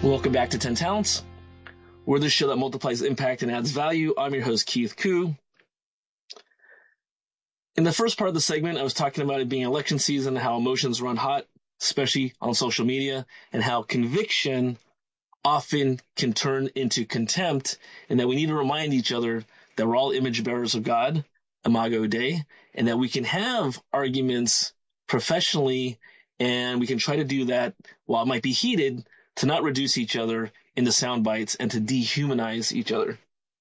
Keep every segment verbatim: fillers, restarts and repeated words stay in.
Welcome back to ten Talents. We're the show that multiplies impact and adds value. I'm your host, Keith Koo. In the first part of the segment, I was talking about it being election season, how emotions run hot, especially on social media, and how conviction often can turn into contempt, and that we need to remind each other that we're all image bearers of God, Imago Dei, and that we can have arguments professionally, and we can try to do that while it might be heated, to not reduce each other into sound bites and to dehumanize each other.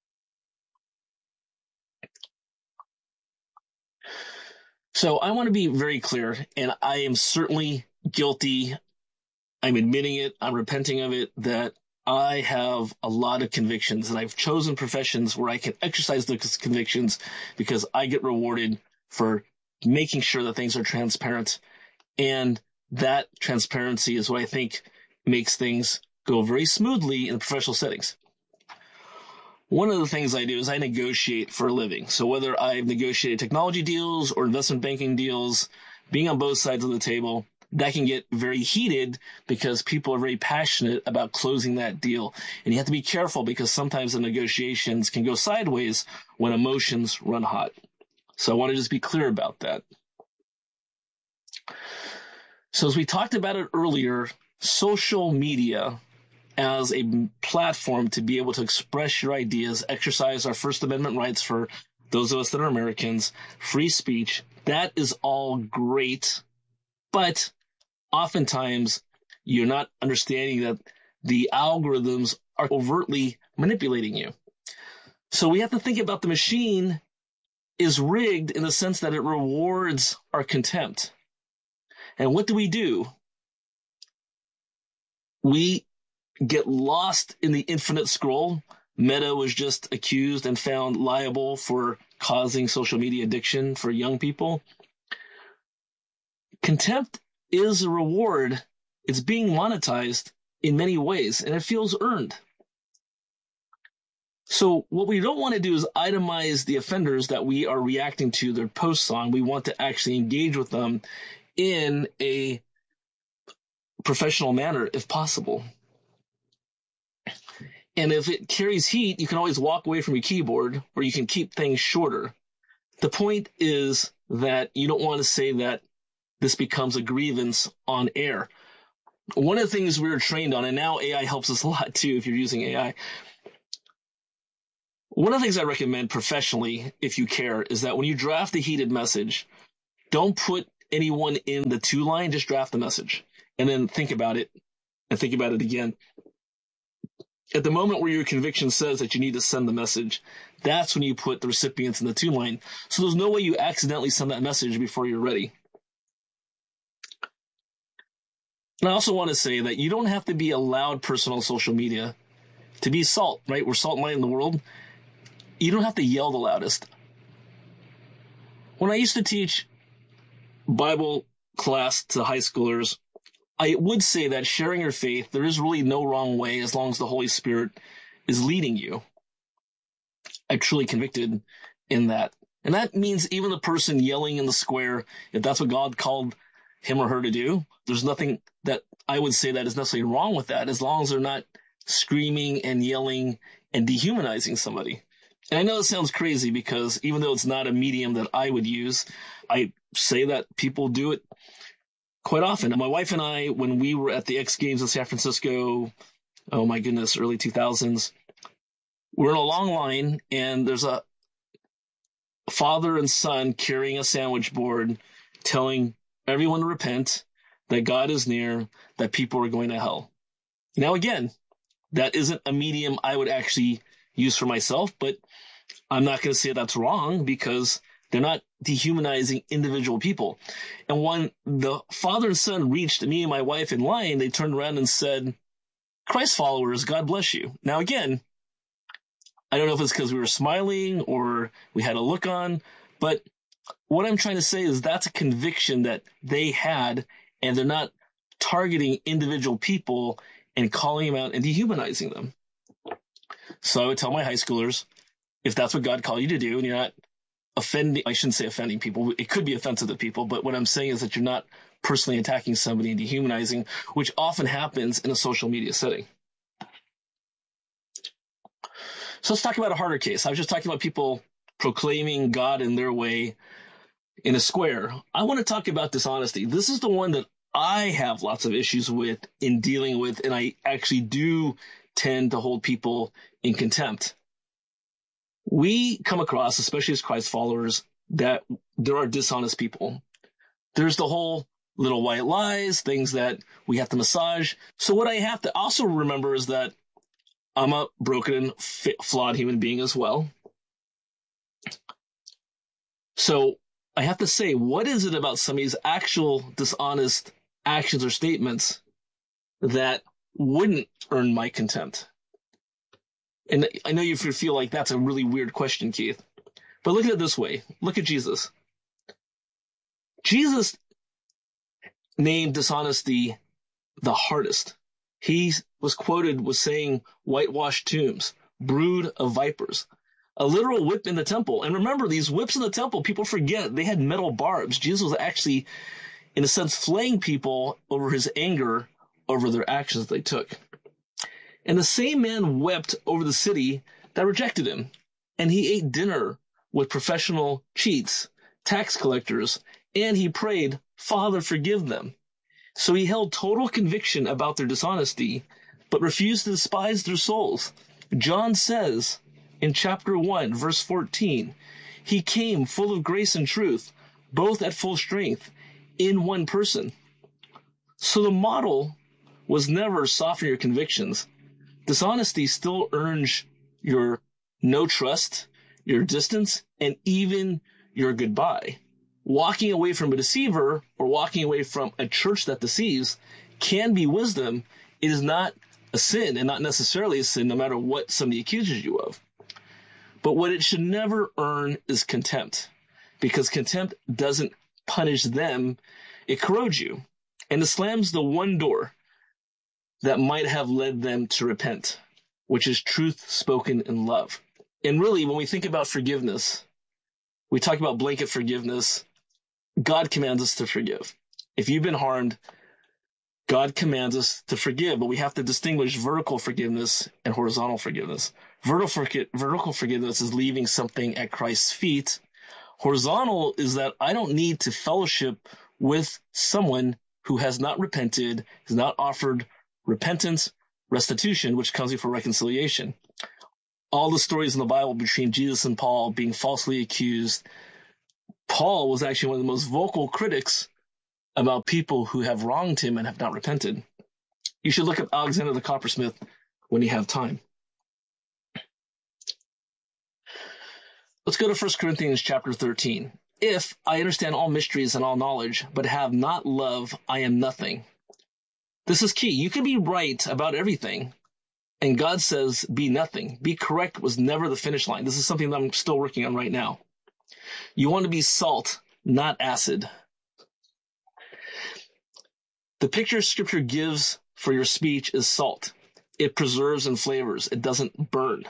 So I want to be very clear, and I am certainly guilty. I'm admitting it. I'm repenting of it, that I have a lot of convictions, and I've chosen professions where I can exercise those convictions because I get rewarded for making sure that things are transparent. And that transparency is what I think makes things go very smoothly in professional settings. One of the things I do is I negotiate for a living. So whether I've negotiated technology deals or investment banking deals, being on both sides of the table, that can get very heated because people are very passionate about closing that deal. And you have to be careful because sometimes the negotiations can go sideways when emotions run hot. So I want to just be clear about that. So as we talked about it earlier, social media as a platform to be able to express your ideas, exercise our First Amendment rights for those of us that are Americans, free speech, that is all great. But oftentimes you're not understanding that the algorithms are overtly manipulating you. So we have to think about the machine is rigged in the sense that it rewards our contempt. And what do we do? We get lost in the infinite scroll. Meta was just accused and found liable for causing social media addiction for young people. Contempt is a reward. It's being monetized in many ways, and it feels earned. So what we don't want to do is itemize the offenders that we are reacting to their posts on. We want to actually engage with them in a professional manner if possible. And if it carries heat, you can always walk away from your keyboard, or you can keep things shorter. The point is that you don't want to say that this becomes a grievance on air. One of the things we were trained on, and now A I helps us a lot too if you're using A I. One of the things I recommend professionally, if you care, is that when you draft a heated message, don't put anyone in the to line, just draft the message. And then think about it, and think about it again. At the moment where your conviction says that you need to send the message, that's when you put the recipients in the to line. So there's no way you accidentally send that message before you're ready. And I also want to say that you don't have to be a loud person on social media to be salt, right? We're salt and light in the world. You don't have to yell the loudest. When I used to teach Bible class to high schoolers, I would say that sharing your faith, there is really no wrong way as long as the Holy Spirit is leading you. I'm truly convicted in that. And that means even the person yelling in the square, if that's what God called him or her to do, there's nothing that I would say that is necessarily wrong with that, as long as they're not screaming and yelling and dehumanizing somebody. And I know it sounds crazy because even though it's not a medium that I would use, I say that people do it quite often. And my wife and I, when we were at the X Games in San Francisco, oh my goodness, early two thousands, we're in a long line and there's a father and son carrying a sandwich board telling everyone to repent, that God is near, that people are going to hell. Now again, that isn't a medium I would actually use for myself, but I'm not going to say that's wrong because they're not dehumanizing individual people. And when the father and son reached me and my wife in line, they turned around and said, "Christ followers, God bless you." Now again, I don't know if it's because we were smiling or we had a look on, but what I'm trying to say is that's a conviction that they had, and they're not targeting individual people and calling them out and dehumanizing them. So I would tell my high schoolers, if that's what God called you to do, and you're not offending, I shouldn't say offending people, it could be offensive to people, but what I'm saying is that you're not personally attacking somebody and dehumanizing, which often happens in a social media setting. So let's talk about a harder case. I was just talking about people proclaiming God in their way in a square. I want to talk about dishonesty. This is the one that I have lots of issues with in dealing with, and I actually do tend to hold people in contempt. We come across, especially as Christ followers, that there are dishonest people. There's the whole little white lies, things that we have to massage. So what I have to also remember is that I'm a broken and flawed human being as well. So I have to say, what is it about somebody's actual dishonest actions or statements that wouldn't earn my contempt? And I know you feel like that's a really weird question, Keith. But look at it this way. Look at Jesus. Jesus named dishonesty the hardest. He was quoted with saying, whitewashed tombs, brood of vipers, a literal whip in the temple. And remember, these whips in the temple, people forget, they had metal barbs. Jesus was actually, in a sense, flaying people over his anger over their actions they took. And the same man wept over the city that rejected him. And he ate dinner with professional cheats, tax collectors, and he prayed, Father, forgive them. So he held total conviction about their dishonesty, but refused to despise their souls. John says in chapter one, verse fourteen, he came full of grace and truth, both at full strength, in one person. So the model was never soften your convictions. Dishonesty still earns your no trust, your distance, and even your goodbye. Walking away from a deceiver or walking away from a church that deceives can be wisdom. It is not a sin, and not necessarily a sin no matter what somebody accuses you of. But what it should never earn is contempt, because contempt doesn't punish them. It corrodes you, and it slams the one door that might have led them to repent, which is truth spoken in love. And really, when we think about forgiveness, we talk about blanket forgiveness. God commands us to forgive. If you've been harmed, God commands us to forgive, but we have to distinguish vertical forgiveness and horizontal forgiveness. Vertical, vertical forgiveness is leaving something at Christ's feet. Horizontal is that I don't need to fellowship with someone who has not repented, has not offered repentance, restitution, which comes before reconciliation. All the stories in the Bible between Jesus and Paul being falsely accused, Paul was actually one of the most vocal critics about people who have wronged him and have not repented. You should look up Alexander the Coppersmith when you have time. Let's go to First Corinthians chapter thirteen. If I understand all mysteries and all knowledge, but have not love, I am nothing. This is key. You can be right about everything, and God says be nothing. Be correct was never the finish line. This is something that I'm still working on right now. You want to be salt, not acid. The picture Scripture gives for your speech is salt. It preserves and flavors. It doesn't burn.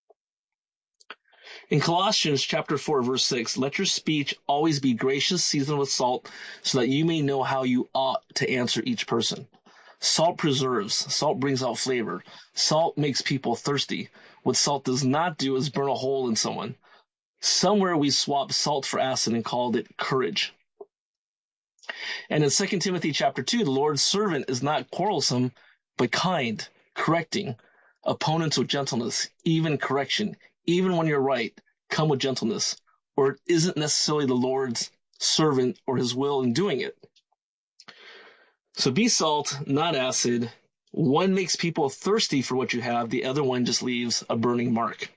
In Colossians chapter four, verse six, let your speech always be gracious, seasoned with salt, so that you may know how you ought to answer each person. Salt preserves. Salt brings out flavor. Salt makes people thirsty. What salt does not do is burn a hole in someone. Somewhere we swapped salt for acid and called it courage. And in Second Timothy chapter two, the Lord's servant is not quarrelsome, but kind, correcting, opponents with gentleness, even correction. Even when you're right, come with gentleness, or it isn't necessarily the Lord's servant or his will in doing it. So be salt, not acid. One makes people thirsty for what you have. The other one just leaves a burning mark.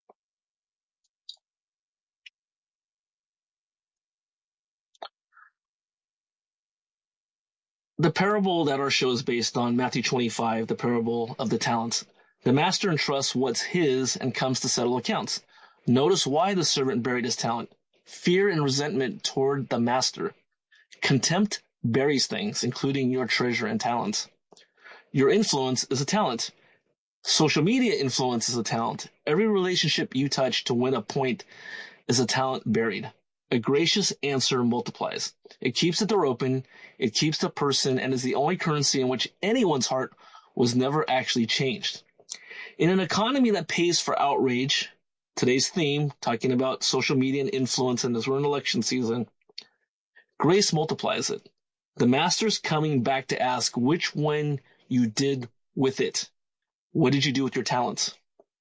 The parable that our show is based on, Matthew twenty-five, the parable of the talents. The master entrusts what's his and comes to settle accounts. Notice why the servant buried his talent. Fear and resentment toward the master. Contempt buries things, including your treasure and talents. Your influence is a talent. Social media influence is a talent. Every relationship you touch to win a point is a talent buried. A gracious answer multiplies. It keeps the door open, it keeps the person, and is the only currency in which anyone's heart was never actually changed. In an economy that pays for outrage, today's theme, talking about social media and influence, and as we're in election season, grace multiplies it. The master's coming back to ask which one you did with it. What did you do with your talents?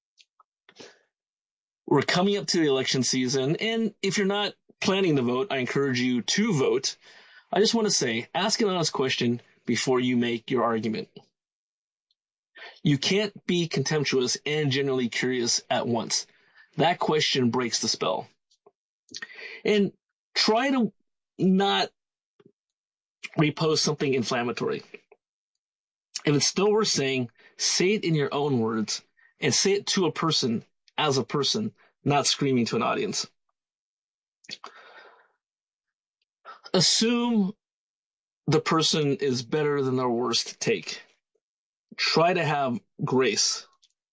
We're coming up to the election season, and if you're not planning to vote, I encourage you to vote. I just want to say, ask an honest question before you make your argument. You can't be contemptuous and genuinely curious at once. That question breaks the spell. And try to not repost something inflammatory. If it's still worth saying, say it in your own words and say it to a person as a person, not screaming to an audience. Assume the person is better than their worst take. Try to have grace.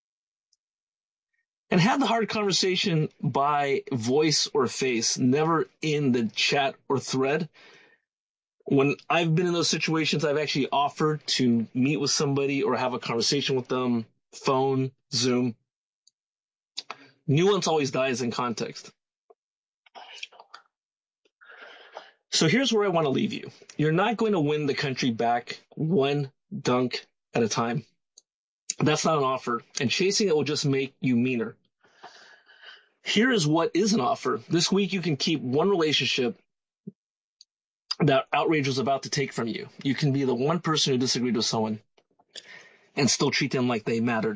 And have the hard conversation by voice or face, never in the chat or thread. When I've been in those situations, I've actually offered to meet with somebody or have a conversation with them, phone, Zoom. Nuance always dies in context. So here's where I want to leave you. You're not going to win the country back one dunk at a time. That's not an offer, and chasing it will just make you meaner. Here is what is an offer. This week you can keep one relationship that outrage was about to take from you. You can be the one person who disagreed with someone and still treat them like they mattered.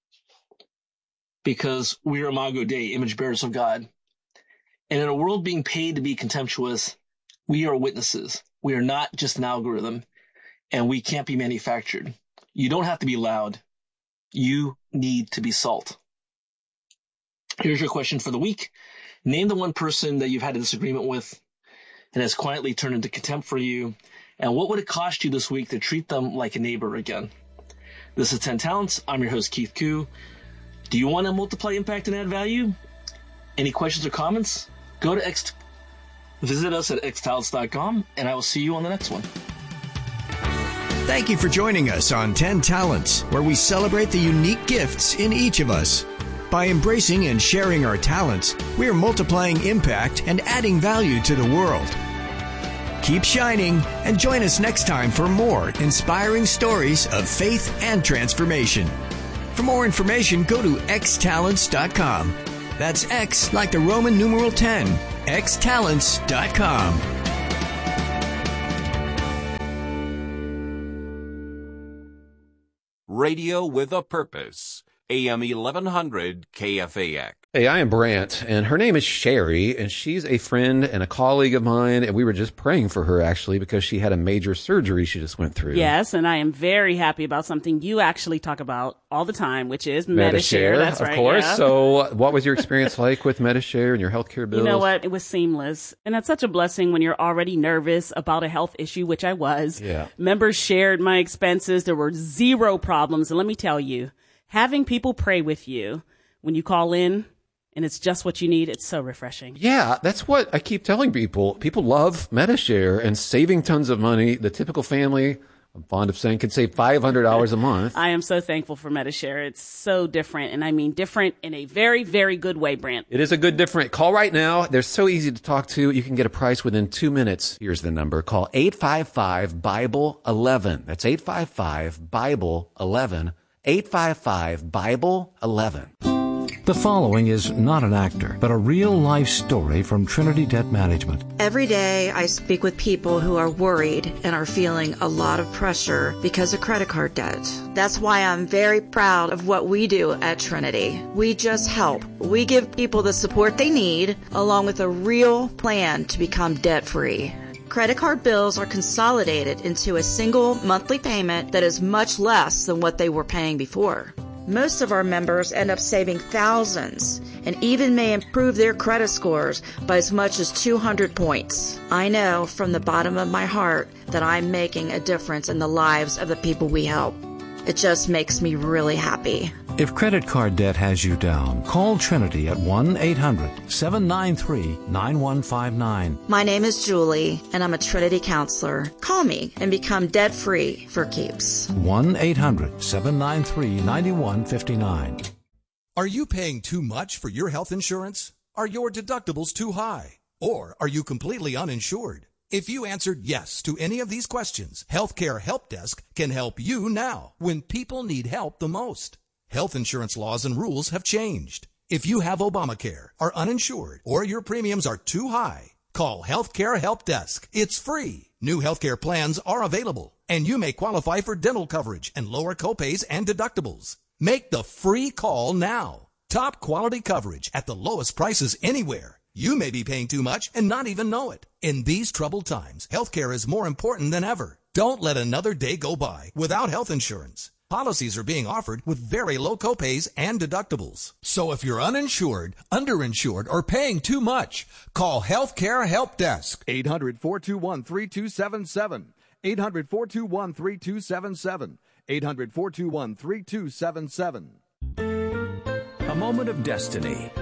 Because we are Imago Dei, image bearers of God. And in a world being paid to be contemptuous, we are witnesses. We are not just an algorithm, and we can't be manufactured. You don't have to be loud. You need to be salt. Here's your question for the week. Name the one person that you've had a disagreement with and has quietly turned into contempt for you, and what would it cost you this week to treat them like a neighbor again? This is ten Talents. I'm your host, Keith Koo. Do you want to multiply impact and add value? Any questions or comments? Go to X, visit us at x talents dot com, and I will see you on the next one. Thank you for joining us on ten Talents, where we celebrate the unique gifts in each of us. By embracing and sharing our talents, we are multiplying impact and adding value to the world. Keep shining and join us next time for more inspiring stories of faith and transformation. For more information, go to x talents dot com. That's X like the Roman numeral ten, x talents dot com. Radio with a Purpose. A M eleven hundred K F A X. Hey, I am Brant, and her name is Sherry, and she's a friend and a colleague of mine, and we were just praying for her, actually, because she had a major surgery she just went through. Yes, and I am very happy about something you actually talk about all the time, which is Medi-Share. Medi-Share, That's of right, course. yeah. So what was your experience like with Medi-Share and your healthcare bills? You know what? It was seamless. And that's such a blessing when you're already nervous about a health issue, which I was. Yeah. Members shared my expenses. There were zero problems. And let me tell you, having people pray with you when you call in and it's just what you need, it's so refreshing. Yeah, that's what I keep telling people. People love Medi-Share and saving tons of money. The typical family, I'm fond of saying, can save five hundred dollars a month. I am so thankful for Medi-Share. It's so different, and I mean different in a very, very good way, Brant. It is a good different. Call right now. They're so easy to talk to. You can get a price within two minutes. Here's the number. Call eight five five, Bible eleven. That's eight five five, Bible eleven. eight five five, Bible eleven. The following is not an actor, but a real-life story from Trinity Debt Management. Every day I speak with people who are worried and are feeling a lot of pressure because of credit card debt. That's why I'm very proud of what we do at Trinity. We just help. We give people the support they need, along with a real plan to become debt-free. Credit card bills are consolidated into a single monthly payment that is much less than what they were paying before. Most of our members end up saving thousands and even may improve their credit scores by as much as two hundred points. I know from the bottom of my heart that I'm making a difference in the lives of the people we help. It just makes me really happy. If credit card debt has you down, call Trinity at one eight hundred seven nine three nine one five nine. My name is Julie, and I'm a Trinity counselor. Call me and become debt-free for keeps. one eight hundred seven nine three nine one five nine. Are you paying too much for your health insurance? Are your deductibles too high? Or are you completely uninsured? If you answered yes to any of these questions, Healthcare Help Desk can help you now when people need help the most. Health insurance laws and rules have changed. If you have Obamacare, are uninsured, or your premiums are too high, call Healthcare Help Desk. It's free. New healthcare plans are available, and you may qualify for dental coverage and lower copays and deductibles. Make the free call now. Top quality coverage at the lowest prices anywhere. You may be paying too much and not even know it. In these troubled times, healthcare is more important than ever. Don't let another day go by without health insurance. Policies are being offered with very low copays and deductibles. So if you're uninsured, underinsured, or paying too much, call Healthcare Help Desk. eight hundred, four two one, three two seven seven. eight hundred, four two one, three two seven seven. eight hundred, four two one, three two seven seven. A moment of destiny.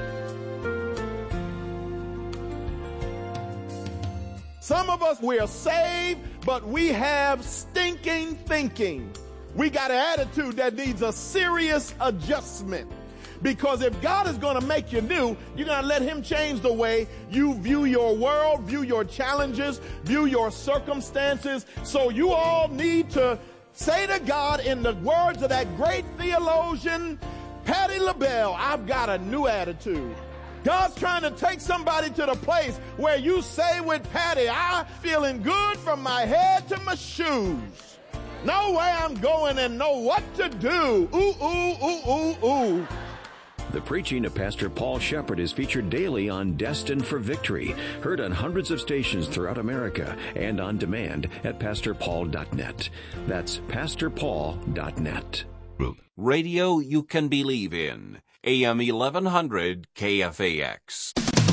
Some of us, we are saved, but we have stinking thinking. We got an attitude that needs a serious adjustment. Because if God is going to make you new, you're going to let him change the way you view your world, view your challenges, view your circumstances. So you all need to say to God in the words of that great theologian, Patti LaBelle, I've got a new attitude. God's trying to take somebody to the place where you say with Patty, I'm feeling good from my head to my shoes. Know where I'm going and know what to do. Ooh, ooh, ooh, ooh, ooh. The preaching of Pastor Paul Shepherd is featured daily on Destined for Victory, heard on hundreds of stations throughout America and on demand at pastor paul dot net. That's pastor paul dot net. Radio you can believe in. A M eleven hundred K F A X.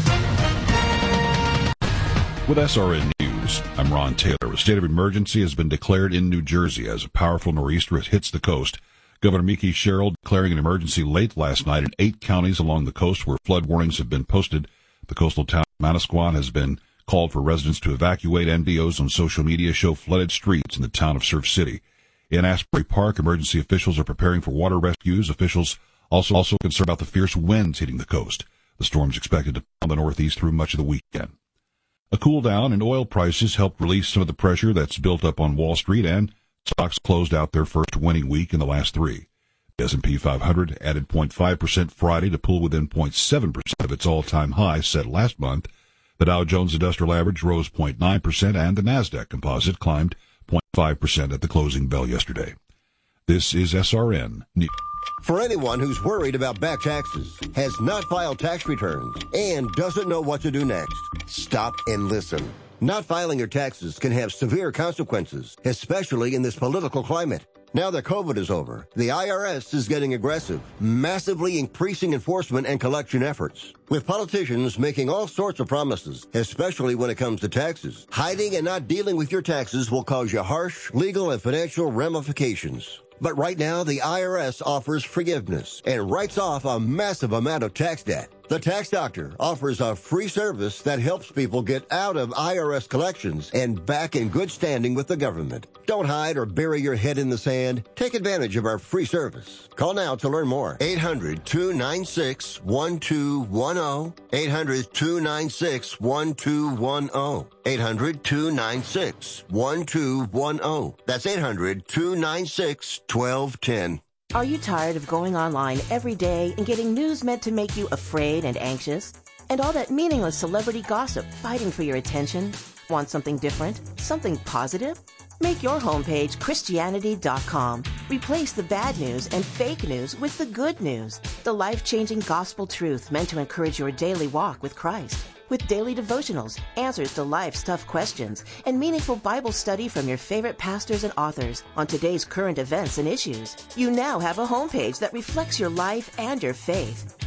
With S R N News, I'm Ron Taylor. A state of emergency has been declared in New Jersey as a powerful nor'easter hits the coast. Governor Mickey Sherrill declaring an emergency late last night in eight counties along the coast where flood warnings have been posted. The coastal town of Manasquan has been called for residents to evacuate. N D Os on social media show flooded streets in the town of Surf City. In Asbury Park, emergency officials are preparing for water rescues. Officials also also concerned about the fierce winds hitting the coast. The storm's expected to pound the northeast through much of the weekend. A cool down in oil prices helped release some of the pressure that's built up on Wall Street, and stocks closed out their first winning week in the last three. The S and P five hundred added zero point five percent Friday to pull within zero point seven percent of its all-time high set last month. The Dow Jones Industrial Average rose zero point nine percent, and the Nasdaq Composite climbed zero point five percent at the closing bell yesterday. This is S R N News. For anyone who's worried about back taxes, has not filed tax returns, and doesn't know what to do next, stop and listen. Not filing your taxes can have severe consequences, especially in this political climate. Now that COVID is over, the I R S is getting aggressive, massively increasing enforcement and collection efforts. With politicians making all sorts of promises, especially when it comes to taxes, hiding and not dealing with your taxes will cause you harsh legal and financial ramifications. But right now, the I R S offers forgiveness and writes off a massive amount of tax debt. The Tax Doctor offers a free service that helps people get out of I R S collections and back in good standing with the government. Don't hide or bury your head in the sand. Take advantage of our free service. Call now to learn more. eight hundred, two nine six, one two one zero. eight hundred, two nine six, one two one zero. eight hundred, two nine six, one two one zero. That's eight hundred, two nine six, one two one zero. Are you tired of going online every day and getting news meant to make you afraid and anxious? And all that meaningless celebrity gossip fighting for your attention? Want something different? Something positive? Make your homepage Christianity dot com. Replace the bad news and fake news with the good news. The life-changing gospel truth meant to encourage your daily walk with Christ. With daily devotionals, answers to life's tough questions, and meaningful Bible study from your favorite pastors and authors on today's current events and issues. You now have a homepage that reflects your life and your faith.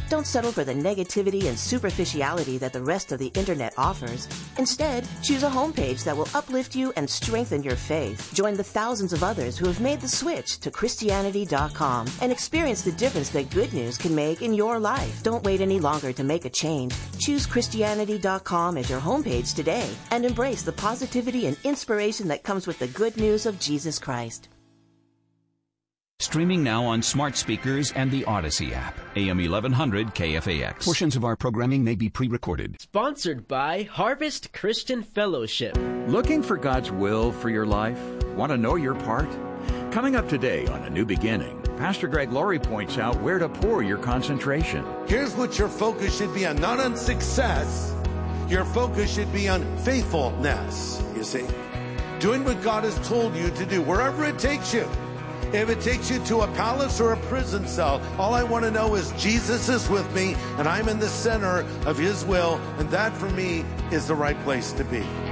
Don't settle for the negativity and superficiality that the rest of the internet offers. Instead, choose a homepage that will uplift you and strengthen your faith. Join the thousands of others who have made the switch to Christianity dot com and experience the difference that good news can make in your life. Don't wait any longer to make a change. Choose Christianity dot com as your homepage today and embrace the positivity and inspiration that comes with the good news of Jesus Christ. Streaming now on smart speakers and the Odyssey app. A M eleven hundred K F A X. Portions of our programming may be pre-recorded. Sponsored by Harvest Christian Fellowship. Looking for God's will for your life? Want to know your part? Coming up today on A New Beginning, Pastor Greg Laurie points out where to pour your concentration. Here's what your focus should be on, not on success. Your focus should be on faithfulness, you see. Doing what God has told you to do, wherever it takes you. If it takes you to a palace or a prison cell, all I want to know is Jesus is with me and I'm in the center of His will, and that for me is the right place to be.